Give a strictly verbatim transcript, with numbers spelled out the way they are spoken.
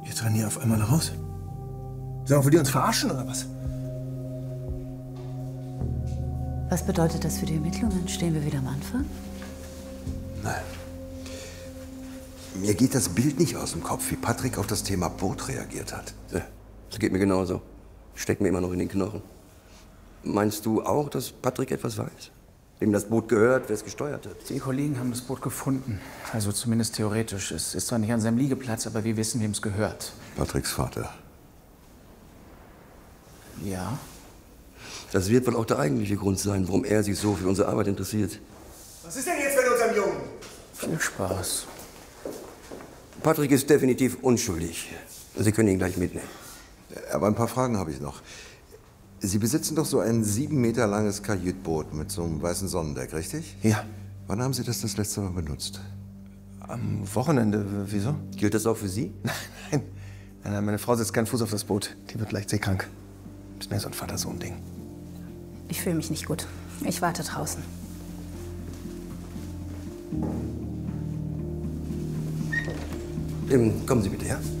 Jetzt rennen die auf einmal raus. Sollen wir die uns verarschen oder was? Was bedeutet das für die Ermittlungen? Stehen wir wieder am Anfang? Nein. Mir geht das Bild nicht aus dem Kopf, wie Patrick auf das Thema Boot reagiert hat. Ja, das geht mir genauso. Steckt mir immer noch in den Knochen. Meinst du auch, dass Patrick etwas weiß? Wem das Boot gehört, wer es gesteuert hat? Die Kollegen haben das Boot gefunden. Also zumindest theoretisch. Es ist zwar nicht an seinem Liegeplatz, aber wir wissen, wem es gehört. Patricks Vater. Ja. Das wird wohl auch der eigentliche Grund sein, warum er sich so für unsere Arbeit interessiert. Was ist denn jetzt mit unserem Jungen? Viel Spaß. Patrick ist definitiv unschuldig. Sie können ihn gleich mitnehmen. Aber ein paar Fragen habe ich noch. Sie besitzen doch so ein sieben Meter langes Kajütboot mit so einem weißen Sonnendeck, richtig? Ja. Wann haben Sie das das letzte Mal benutzt? Am Wochenende. Wieso? Gilt das auch für Sie? Nein, nein. Nein, nein, meine Frau setzt keinen Fuß auf das Boot. Die wird leicht seekrank. Ist mehr so ein Vater-Sohn-Ding. Ich fühle mich nicht gut. Ich warte draußen. Ähm, kommen Sie bitte her.